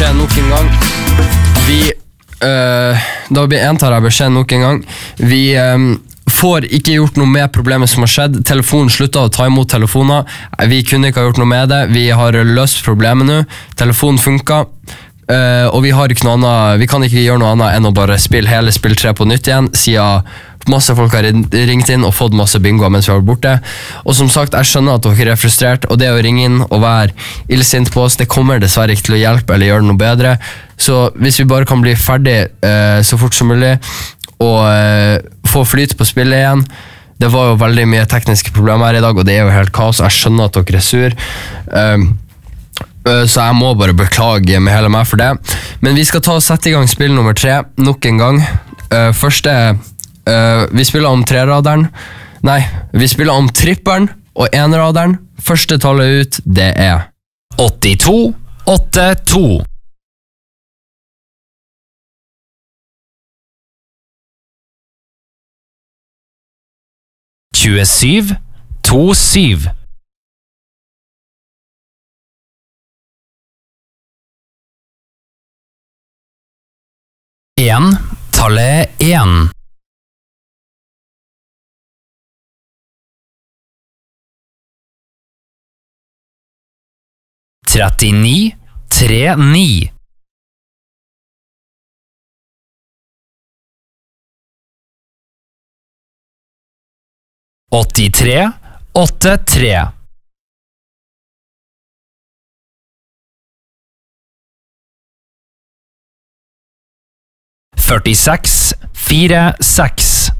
beskjed nok en gang. Da gjentar jeg beskjed nok en gang. Vi får ikke gjort noe med problemet som har skjedd. Telefonen sluttet å ta imot telefoner. Vi kunne ikke ha gjort noe med det. Vi har løst problemet nå. Telefonen funket. Og vi har ikke noe annet. Vi kan ikke gjøre noe annet enn å bare spille hele spill 3 på nytt igjen, siden masse folk har ringt inn og fått masse bingoer mens vi har vært borte. Og som sagt, jeg skjønner at dere er frustrert, og det å ringe inn og være illsint på oss, det kommer dessverre ikke til å hjelpe eller gjøre det noe bedre. Så hvis vi bare kan bli ferdig så fort som mulig og få flyt på spillet igjen. Det var jo veldig mye tekniske problemer her i dag, og det er jo helt kaos. Jeg skjønner at dere er sur. Så jeg må bare beklage med hele meg for det. Men vi skal ta og sette i gang spill nummer 3 nok en gang. Første vi spiller om treraderen. Nei, vi spiller om tripperen og enraderen. Første tallet ut, det er 82, 82. 27, 27. 1, tallet 1. 39, 39. 83, 83. 46, 46.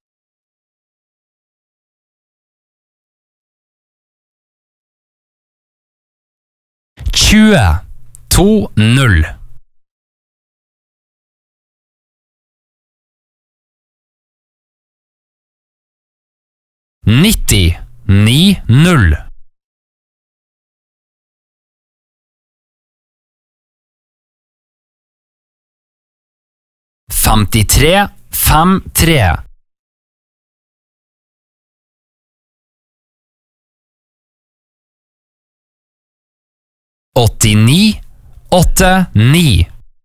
20, 2, 0. 90, 9, 0. 53, 5, 3. 89, 8, 9.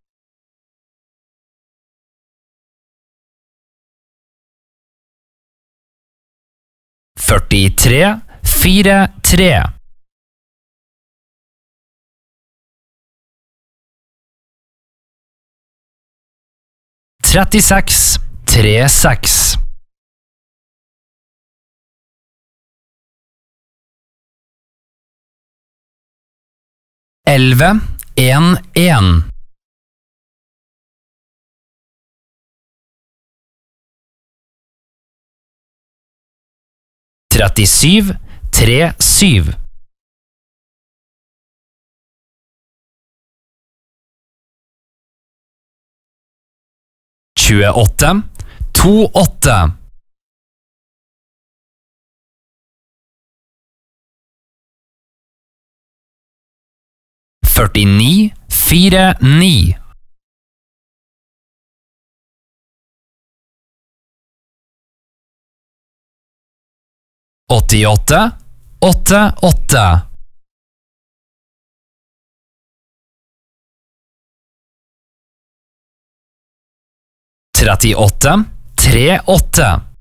43, 4, 3. 36, 3, 6. 11, 1, 1. 37, 3, 7. 28, 2, 8. 49, 4, 9. 88, 8, 8. 38, 3, 8.